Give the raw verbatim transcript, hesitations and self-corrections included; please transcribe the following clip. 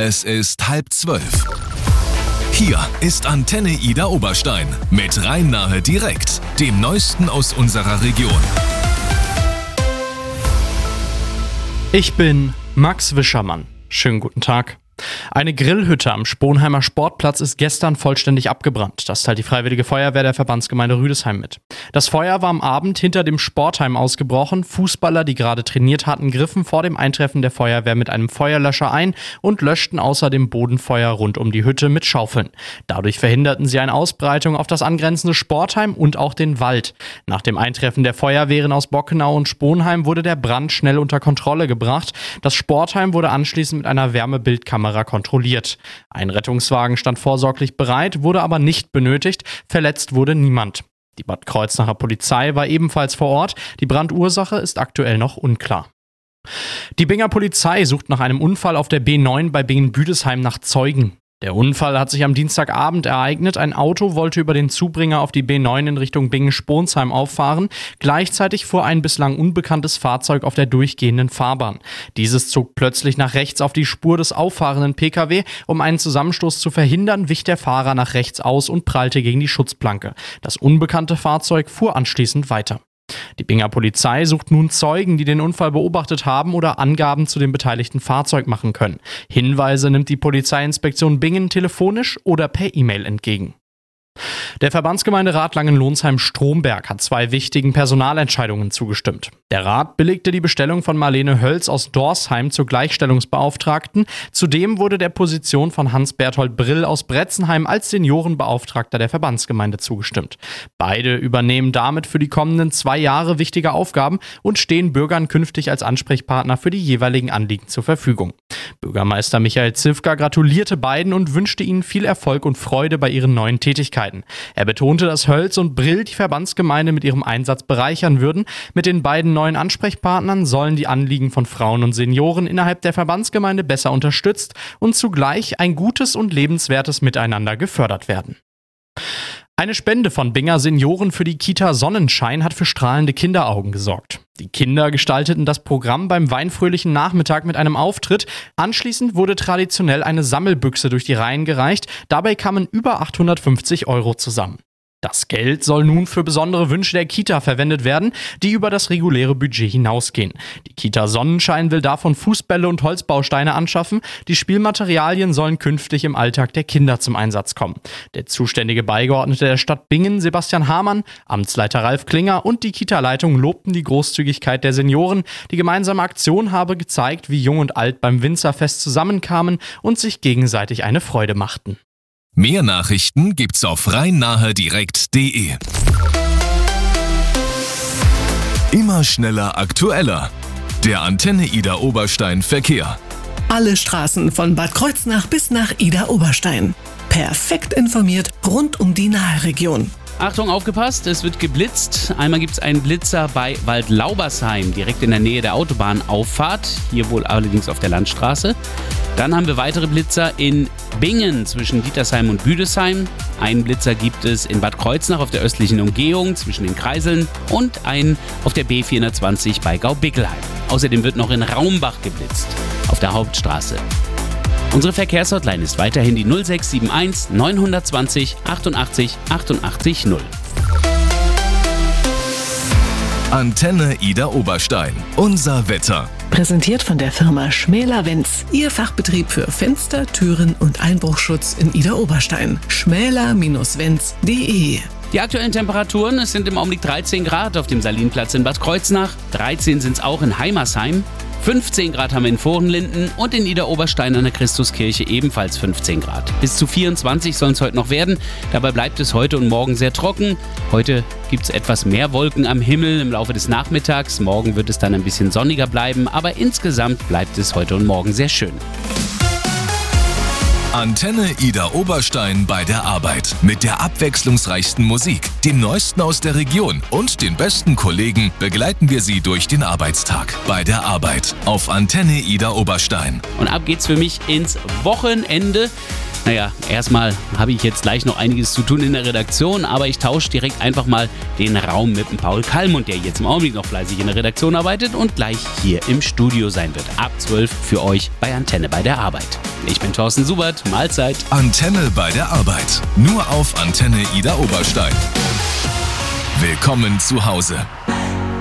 Es ist halb zwölf. Hier ist Antenne Ida Oberstein mit Rhein-Nahe direkt, dem Neuesten aus unserer Region. Ich bin Max Wischermann. Schönen guten Tag. Eine Grillhütte am Sponheimer Sportplatz ist gestern vollständig abgebrannt. Das teilt die Freiwillige Feuerwehr der Verbandsgemeinde Rüdesheim mit. Das Feuer war am Abend hinter dem Sportheim ausgebrochen. Fußballer, die gerade trainiert hatten, griffen vor dem Eintreffen der Feuerwehr mit einem Feuerlöscher ein und löschten außerdem Bodenfeuer rund um die Hütte mit Schaufeln. Dadurch verhinderten sie eine Ausbreitung auf das angrenzende Sportheim und auch den Wald. Nach dem Eintreffen der Feuerwehren aus Bockenau und Sponheim wurde der Brand schnell unter Kontrolle gebracht. Das Sportheim wurde anschließend mit einer Wärmebildkamera kontrolliert. Ein Rettungswagen stand vorsorglich bereit, wurde aber nicht benötigt. Verletzt wurde niemand. Die Bad Kreuznacher Polizei war ebenfalls vor Ort. Die Brandursache ist aktuell noch unklar. Die Binger Polizei sucht nach einem Unfall auf der B neun bei Bingen-Büdesheim nach Zeugen. Der Unfall hat sich am Dienstagabend ereignet. Ein Auto wollte über den Zubringer auf die B neun in Richtung Bingen-Sponsheim auffahren. Gleichzeitig fuhr ein bislang unbekanntes Fahrzeug auf der durchgehenden Fahrbahn. Dieses zog plötzlich nach rechts auf die Spur des auffahrenden Pkw. Um einen Zusammenstoß zu verhindern, wich der Fahrer nach rechts aus und prallte gegen die Schutzplanke. Das unbekannte Fahrzeug fuhr anschließend weiter. Die Binger Polizei sucht nun Zeugen, die den Unfall beobachtet haben oder Angaben zu dem beteiligten Fahrzeug machen können. Hinweise nimmt die Polizeiinspektion Bingen telefonisch oder per E-Mail entgegen. Der Verbandsgemeinderat Langenlonsheim-Stromberg hat zwei wichtigen Personalentscheidungen zugestimmt. Der Rat billigte die Bestellung von Marlene Hölz aus Dorsheim zur Gleichstellungsbeauftragten. Zudem wurde der Position von Hans-Berthold Brill aus Bretzenheim als Seniorenbeauftragter der Verbandsgemeinde zugestimmt. Beide übernehmen damit für die kommenden zwei Jahre wichtige Aufgaben und stehen Bürgern künftig als Ansprechpartner für die jeweiligen Anliegen zur Verfügung. Bürgermeister Michael Zivka gratulierte beiden und wünschte ihnen viel Erfolg und Freude bei ihren neuen Tätigkeiten. Er betonte, dass Hölz und Brill die Verbandsgemeinde mit ihrem Einsatz bereichern würden. Mit den beiden neuen Ansprechpartnern sollen die Anliegen von Frauen und Senioren innerhalb der Verbandsgemeinde besser unterstützt und zugleich ein gutes und lebenswertes Miteinander gefördert werden. Eine Spende von Binger Senioren für die Kita Sonnenschein hat für strahlende Kinderaugen gesorgt. Die Kinder gestalteten das Programm beim weinfröhlichen Nachmittag mit einem Auftritt. Anschließend wurde traditionell eine Sammelbüchse durch die Reihen gereicht. Dabei kamen über achthundertfünfzig Euro zusammen. Das Geld soll nun für besondere Wünsche der Kita verwendet werden, die über das reguläre Budget hinausgehen. Die Kita Sonnenschein will davon Fußbälle und Holzbausteine anschaffen. Die Spielmaterialien sollen künftig im Alltag der Kinder zum Einsatz kommen. Der zuständige Beigeordnete der Stadt Bingen, Sebastian Hamann, Amtsleiter Ralf Klinger und die Kita-Leitung lobten die Großzügigkeit der Senioren. Die gemeinsame Aktion habe gezeigt, wie Jung und Alt beim Winzerfest zusammenkamen und sich gegenseitig eine Freude machten. Mehr Nachrichten gibt's auf rhein-nahe direkt punkt de. Immer schneller, aktueller. Der Antenne Ida Oberstein Verkehr. Alle Straßen von Bad Kreuznach bis nach Ida Oberstein. Perfekt informiert rund um die Naheregion. Achtung, aufgepasst, es wird geblitzt. Einmal gibt es einen Blitzer bei Waldlaubersheim, direkt in der Nähe der Autobahnauffahrt, hier wohl allerdings auf der Landstraße. Dann haben wir weitere Blitzer in Bingen zwischen Dietersheim und Büdesheim. Einen Blitzer gibt es in Bad Kreuznach auf der östlichen Umgehung zwischen den Kreiseln und einen auf der B vierhundertzwanzig bei Gaubickelheim. Außerdem wird noch in Raumbach geblitzt, auf der Hauptstraße. Unsere Verkehrshotline ist weiterhin die null sechs sieben eins neun zwei null achtundachtzig achtundachtzig null. Antenne Ida Oberstein. Unser Wetter. Präsentiert von der Firma Schmäler-Wenz. Ihr Fachbetrieb für Fenster, Türen und Einbruchschutz in Ida Oberstein. schmäler Bindestrich wenz punkt de. Die aktuellen Temperaturen, es sind im Augenblick dreizehn Grad auf dem Salinplatz in Bad Kreuznach. dreizehn sind es auch in Heimersheim. fünfzehn Grad haben wir in Vorenlinden und in Ida Oberstein an der Christuskirche ebenfalls fünfzehn Grad. Bis zu vierundzwanzig sollen es heute noch werden. Dabei bleibt es heute und morgen sehr trocken. Heute gibt es etwas mehr Wolken am Himmel im Laufe des Nachmittags. Morgen wird es dann ein bisschen sonniger bleiben, aber insgesamt bleibt es heute und morgen sehr schön. Antenne Ida Oberstein bei der Arbeit. Mit der abwechslungsreichsten Musik, dem Neuesten aus der Region und den besten Kollegen begleiten wir Sie durch den Arbeitstag. Bei der Arbeit auf Antenne Ida Oberstein. Und ab geht's für mich ins Wochenende. Naja, erstmal habe ich jetzt gleich noch einiges zu tun in der Redaktion, aber ich tausche direkt einfach mal den Raum mit dem Paul Kallmund, der jetzt im Augenblick noch fleißig in der Redaktion arbeitet und gleich hier im Studio sein wird. Ab zwölf für euch bei Antenne bei der Arbeit. Ich bin Thorsten Subert, Mahlzeit. Antenne bei der Arbeit. Nur auf Antenne Idar Oberstein. Willkommen zu Hause.